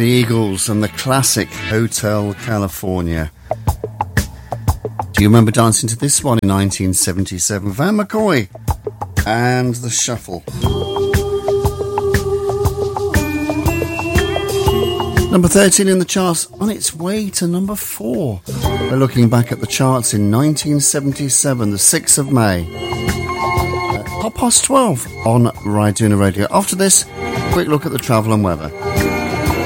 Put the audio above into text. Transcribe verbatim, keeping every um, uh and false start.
The Eagles and the classic Hotel California. Do you remember dancing to this one in nineteen seventy-seven? Van McCoy and the Shuffle. Number thirteen in the charts, on its way to number four. We're looking back at the charts in nineteen seventy-seven, the sixth of May. Uh, past twelve on Ryduna Radio. After this, quick look at the travel and weather.